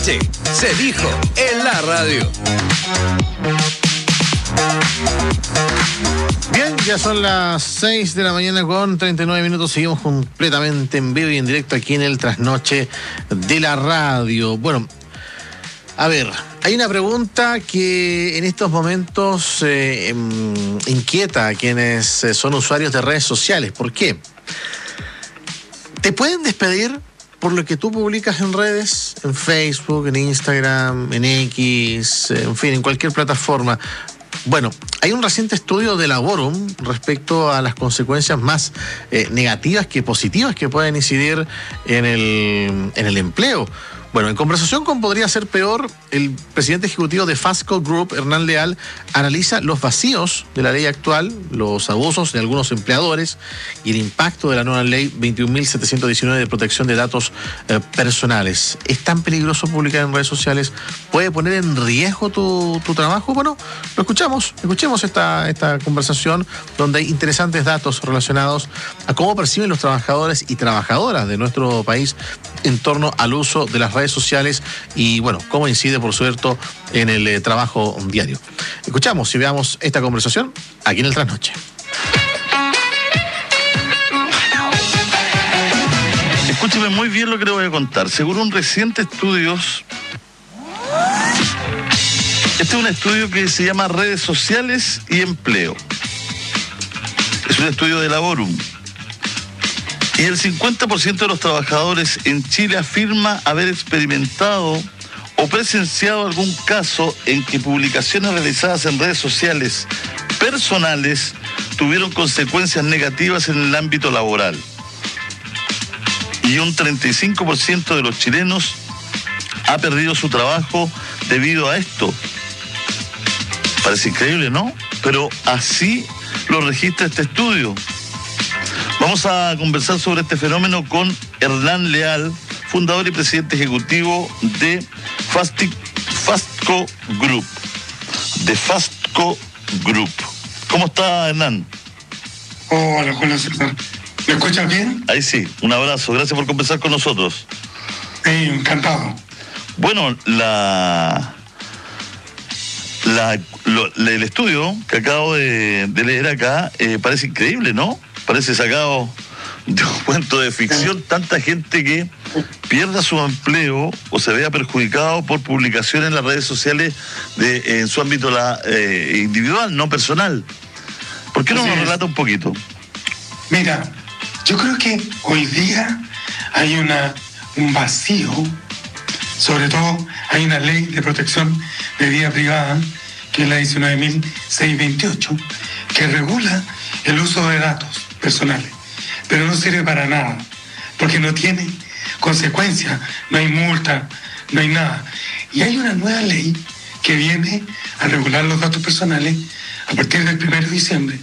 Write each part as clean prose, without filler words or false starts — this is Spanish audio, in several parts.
trasnoche se dijo en la radio. Bien, ya son las 6 de la mañana con 39 minutos. Seguimos completamente en vivo y en directo aquí en el trasnoche de la radio. Bueno, a ver, hay una pregunta que en estos momentos inquieta a quienes son usuarios de redes sociales. ¿Por qué? ¿Te pueden despedir por lo que tú publicas en redes, en Facebook, en Instagram, en X, en fin, en cualquier plataforma? Bueno, hay un reciente estudio de Laborum respecto a las consecuencias más negativas que positivas que pueden incidir en el empleo. Bueno, en conversación con Podría Ser Peor, el presidente ejecutivo de Fastco Group, Hernán Leal, analiza los vacíos de la ley actual, los abusos de algunos empleadores y el impacto de la nueva ley 21.719 de protección de datos personales. ¿Es tan peligroso publicar en redes sociales? ¿Puede poner en riesgo tu trabajo? Bueno, escuchemos esta conversación donde hay interesantes datos relacionados a cómo perciben los trabajadores y trabajadoras de nuestro país en torno al uso de las redes sociales y, bueno, cómo incide, por cierto, en el trabajo diario. Escuchamos y veamos esta conversación aquí en el Trasnoche. Escúcheme muy bien lo que le voy a contar. Según un reciente estudio, este es un estudio que se llama Redes Sociales y Empleo. Es un estudio de Laborum. Y el 50% de los trabajadores en Chile afirma haber experimentado o presenciado algún caso en que publicaciones realizadas en redes sociales personales tuvieron consecuencias negativas en el ámbito laboral. Y un 35% de los chilenos ha perdido su trabajo debido a esto. Parece increíble, ¿no? Pero así lo registra este estudio. Vamos a conversar sobre este fenómeno con Hernán Leal, fundador y presidente ejecutivo de Fastco Group. ¿Cómo está, Hernán? Hola, Julio César. ¿Me escuchas bien? Ahí sí, un abrazo. Gracias por conversar con nosotros. Sí, encantado. Bueno, el estudio que acabo de leer acá parece increíble, ¿no? Parece sacado de un cuento de ficción. Tanta gente que pierda su empleo o se vea perjudicado por publicaciones en las redes sociales en su ámbito individual, no personal. ¿Por qué no nos relata un poquito? Mira, yo creo que hoy día hay un vacío, sobre todo hay una ley de protección de vida privada, que es la 19.628, que regula el uso de datos personales, pero no sirve para nada, porque no tiene consecuencias, no hay multa, no hay nada. Y hay una nueva ley que viene a regular los datos personales a partir del 1 de diciembre,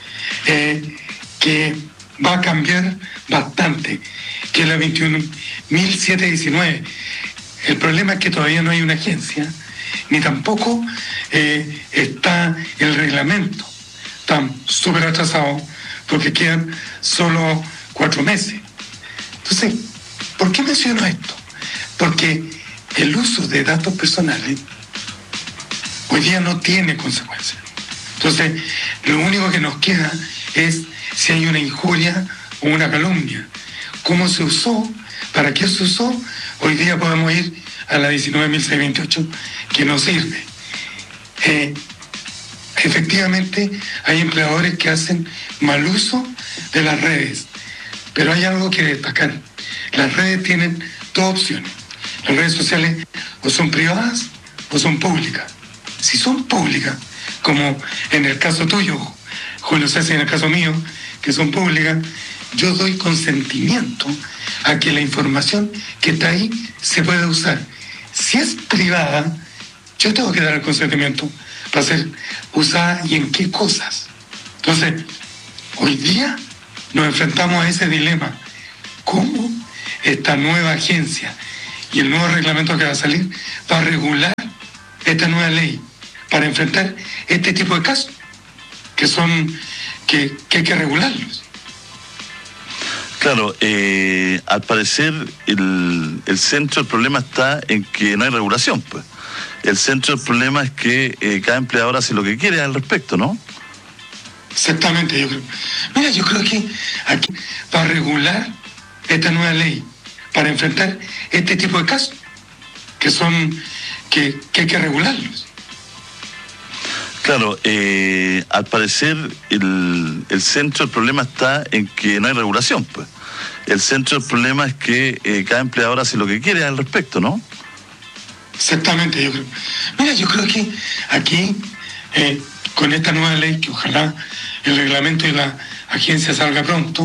que va a cambiar bastante, que es la 21.719. El problema es que todavía no hay una agencia, ni tampoco está el reglamento. Están súper atrasados porque quedan solo 4 meses. Entonces, ¿por qué menciono esto? Porque el uso de datos personales hoy día no tiene consecuencias. Entonces, lo único que nos queda es si hay una injuria o una calumnia. ¿Cómo se usó? ¿Para qué se usó? Hoy día podemos ir a la 19.628, que no sirve. Efectivamente, hay empleadores que hacen mal uso de las redes, pero hay algo que destacar. Las redes tienen dos opciones. Las redes sociales o son privadas o son públicas. Si son públicas, como en el caso tuyo, Julio César, y en el caso mío, que son públicas, yo doy consentimiento a que la información que está ahí se pueda usar. Si es privada, yo tengo que dar el consentimiento para ser usada y en qué cosas. Entonces, hoy día nos enfrentamos a ese dilema. ¿Cómo esta nueva agencia y el nuevo reglamento que va a salir va a regular esta nueva ley para enfrentar este tipo de casos que hay que regularlos? Claro, al parecer el centro del problema está en que no hay regulación, pues. El centro del problema es que cada empleador hace lo que quiere al respecto, ¿no? Exactamente, yo creo. Mira, yo creo que aquí para regular esta nueva ley, para enfrentar este tipo de casos, que hay que regularlos. Claro, al parecer el centro del problema está en que no hay regulación, pues. El centro del problema es que cada empleador hace lo que quiere al respecto, ¿no? Exactamente, yo creo. Mira, yo creo que aquí, con esta nueva ley, que ojalá el reglamento de la agencia salga pronto,